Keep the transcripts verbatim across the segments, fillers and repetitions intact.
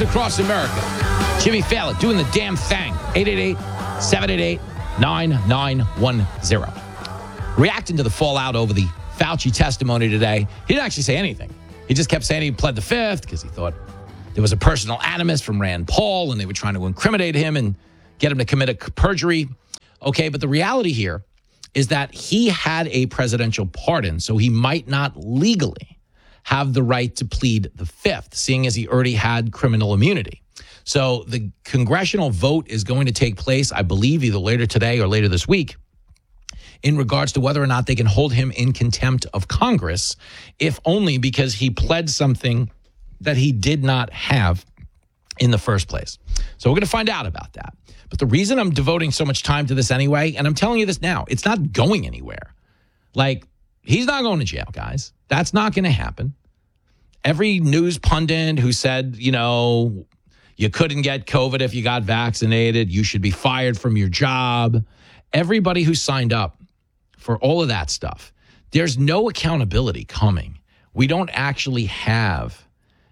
voice across America. Jimmy Fallon doing the damn thing. eight eight eight, seven eight eight, nine nine one zero. Reacting to the fallout over the Fauci testimony today, he didn't actually say anything. He just kept saying he pled the fifth because he thought there was a personal animus from Rand Paul and they were trying to incriminate him and get him to commit a perjury. Okay, but the reality here is that he had a presidential pardon, so he might not legally have the right to plead the fifth, seeing as he already had criminal immunity. So the congressional vote is going to take place, I believe, either later today or later this week, in regards to whether or not they can hold him in contempt of Congress, if only because he pled something that he did not have in the first place. So we're going to find out about that. But the reason I'm devoting so much time to this anyway, and I'm telling you this now, it's not going anywhere. Like, he's not going to jail, guys. That's not going to happen. Every news pundit who said, you know, you couldn't get COVID if you got vaccinated, you should be fired from your job. Everybody who signed up for all of that stuff, there's no accountability coming. We don't actually have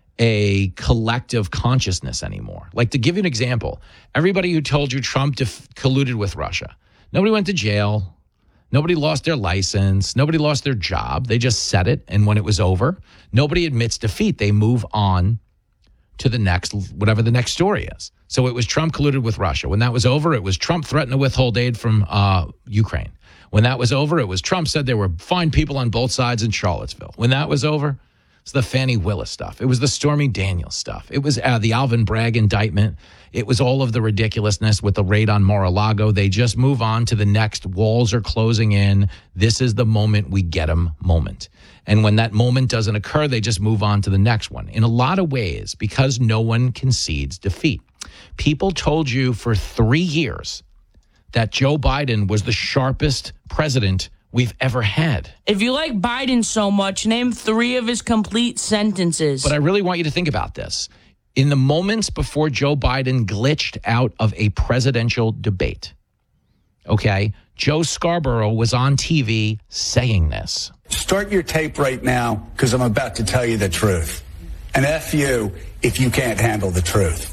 a collective consciousness anymore. Like, to give you an example, everybody who told you Trump def- colluded with Russia, nobody went to jail. Nobody lost their license. Nobody lost their job. They just said it. And when it was over, nobody admits defeat. They move on to the next, whatever the next story is. So it was Trump colluded with Russia. When that was over, it was Trump threatened to withhold aid from uh, Ukraine. When that was over, it was Trump said there were fine people on both sides in Charlottesville. When that was over, it's the Fannie Willis stuff. It was the Stormy Daniels stuff. It was uh, the Alvin Bragg indictment. It was all of the ridiculousness with the raid on Mar-a-Lago. They just move on to the next. Walls are closing in. This is the moment we get them moment. And when that moment doesn't occur, they just move on to the next one. In a lot of ways, because no one concedes defeat. People told you for three years that Joe Biden was the sharpest president we've ever had. If you like Biden so much, name three of his complete sentences. But I really want you to think about this. In the moments before Joe Biden glitched out of a presidential debate, okay, Joe Scarborough was on T V saying this. Start your tape right now, because I'm about to tell you the truth. And F you if you can't handle the truth.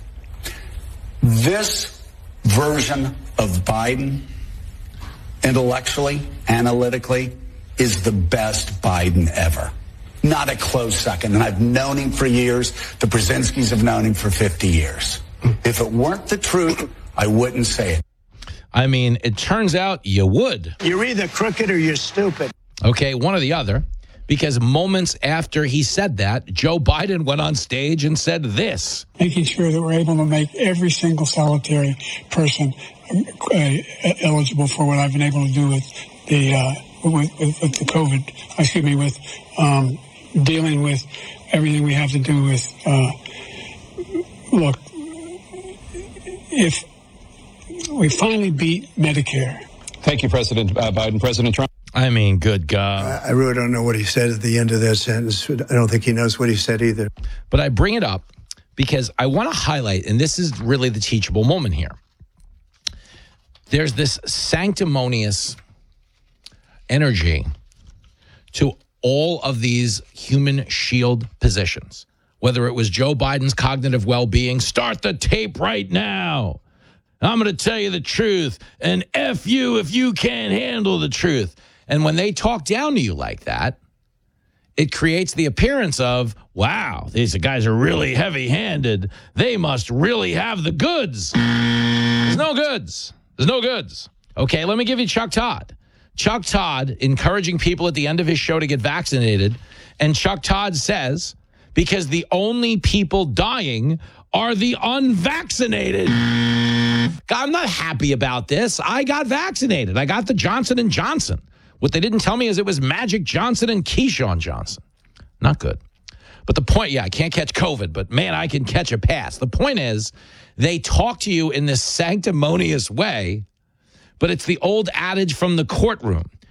This version of Biden, intellectually, analytically, is the best Biden ever. Not a close second. And I've known him for years. The Brzezinskis have known him for fifty years. If it weren't the truth, I wouldn't say it. I mean, it turns out you would. You're either crooked or you're stupid. Okay, one or the other. Because moments after he said that, Joe Biden went on stage and said this. Making sure that we're able to make every single solitary person uh, eligible for what I've been able to do with the uh, with, with, with the COVID, excuse me, with um, dealing with everything we have to do with, uh, look, if we finally beat Medicare. Thank you, President uh, Biden. President Trump. I mean, good God. I really don't know what he said at the end of that sentence. I don't think he knows what he said either. But I bring it up because I want to highlight, and this is really the teachable moment here. There's this sanctimonious energy to all of these human shield positions, whether it was Joe Biden's cognitive well-being, start the tape right now. I'm going to tell you the truth, and F you if you can't handle the truth. And when they talk down to you like that, it creates the appearance of, wow, these guys are really heavy-handed. They must really have the goods. There's no goods. There's no goods. Okay, let me give you Chuck Todd. Chuck Todd encouraging people at the end of his show to get vaccinated. And Chuck Todd says, because the only people dying are the unvaccinated. I'm not happy about this. I got vaccinated. I got the Johnson and Johnson. What they didn't tell me is it was Magic Johnson and Keyshawn Johnson. Not good. But the point, yeah, I can't catch COVID, but man, I can catch a pass. The point is, they talk to you in this sanctimonious way, but it's the old adage from the courtroom.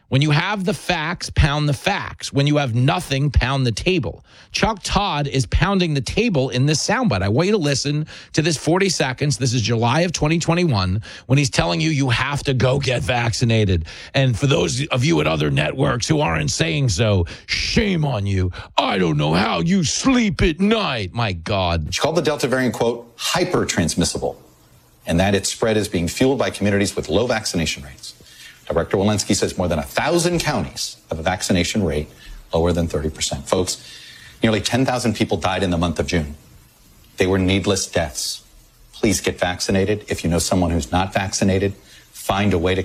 When you have the facts, pound the facts. When you have nothing, pound the table. Chuck Todd is pounding the table in this soundbite. I want you to listen to this forty seconds. This is July of twenty twenty-one when he's telling you you have to go get vaccinated. And for those of you at other networks who aren't saying so, shame on you. I don't know how you sleep at night. My God. She called the Delta variant, quote, hyper-transmissible, and that its spread is being fueled by communities with low vaccination rates. Director Walensky says more than one thousand counties have a vaccination rate lower than thirty percent. Folks, nearly ten thousand people died in the month of June. They were needless deaths. Please get vaccinated. If you know someone who's not vaccinated, find a way to